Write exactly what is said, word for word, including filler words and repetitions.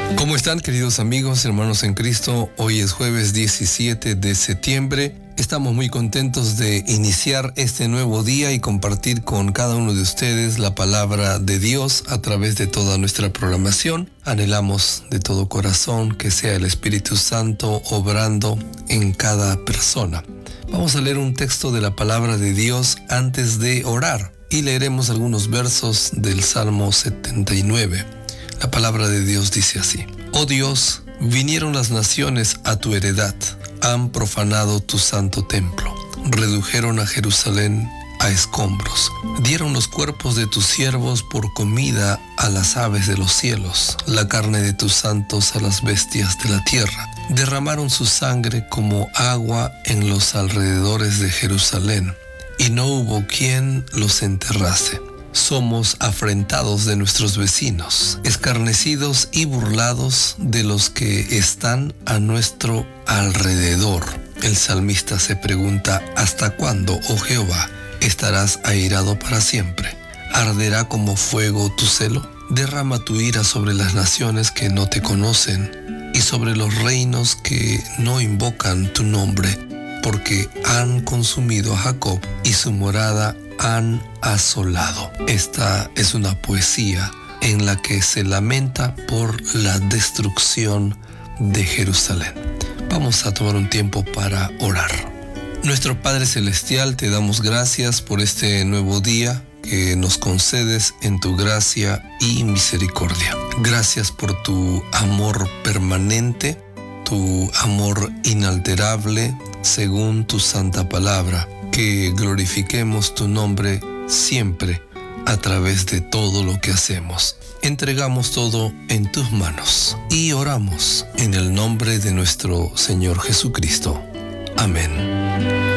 ¿Cómo están, queridos amigos, hermanos en Cristo? Hoy es jueves diecisiete de septiembre. Estamos muy contentos de iniciar este nuevo día y compartir con cada uno de ustedes la palabra de Dios a través de toda nuestra programación. Anhelamos de todo corazón que sea el Espíritu Santo obrando en cada persona. Vamos a leer un texto de la palabra de Dios antes de orar y leeremos algunos versos del Salmo setenta y nueve. La palabra de Dios dice así: Oh Dios, vinieron las naciones a tu heredad, han profanado tu santo templo, redujeron a Jerusalén a escombros, dieron los cuerpos de tus siervos por comida a las aves de los cielos, la carne de tus santos a las bestias de la tierra, derramaron su sangre como agua en los alrededores de Jerusalén, y no hubo quien los enterrase. Somos afrentados de nuestros vecinos, escarnecidos y burlados de los que están a nuestro alrededor. El salmista se pregunta: ¿hasta cuándo, oh Jehová, estarás airado para siempre? ¿Arderá como fuego tu celo? Derrama tu ira sobre las naciones que no te conocen y sobre los reinos que no invocan tu nombre, porque han consumido a Jacob y su morada han asolado. Esta es una poesía en la que se lamenta por la destrucción de Jerusalén. Vamos a tomar un tiempo para orar. Nuestro Padre Celestial, te damos gracias por este nuevo día que nos concedes en tu gracia y misericordia. Gracias por tu amor permanente, tu amor inalterable según tu santa palabra. Que glorifiquemos tu nombre siempre a través de todo lo que hacemos. Entregamos todo en tus manos y oramos en el nombre de nuestro Señor Jesucristo. Amén.